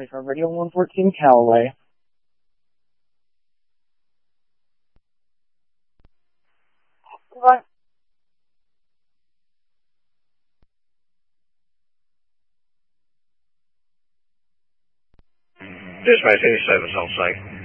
Micro Radio 114 Callaway. What? Dispatch 87, Salt Lake.